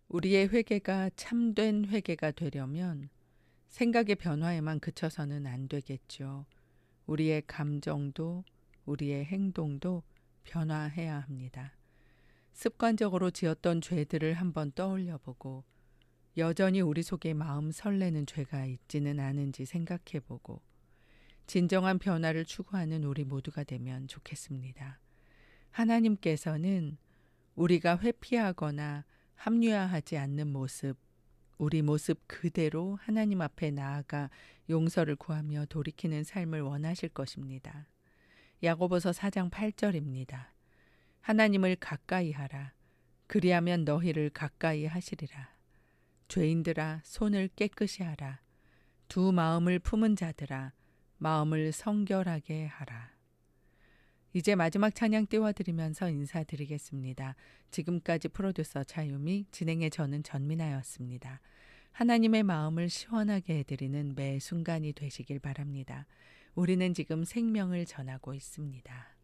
우리의 회개가 참된 회개가 되려면 생각의 변화에만 그쳐서는 안 되겠죠. 우리의 감정도 우리의 행동도 변화해야 합니다. 습관적으로 지었던 죄들을 한번 떠올려 보고 여전히 우리 속에 마음 설레는 죄가 있지는 않은지 생각해 보고 진정한 변화를 추구하는 우리 모두가 되면 좋겠습니다. 하나님께서는 우리가 회피하거나 합리화하지 않는 모습, 우리 모습 그대로 하나님 앞에 나아가 용서를 구하며 돌이키는 삶을 원하실 것입니다. 야고보서 4장 8절입니다. 하나님을 가까이 하라. 그리하면 너희를 가까이 하시리라. 죄인들아 손을 깨끗이 하라. 두 마음을 품은 자들아 마음을 성결하게 하라. 이제 마지막 찬양 띄워드리면서 인사드리겠습니다. 지금까지 프로듀서 차유미, 진행의 저는 전민아였습니다. 하나님의 마음을 시원하게 해드리는 매 순간이 되시길 바랍니다. 우리는 지금 생명을 전하고 있습니다.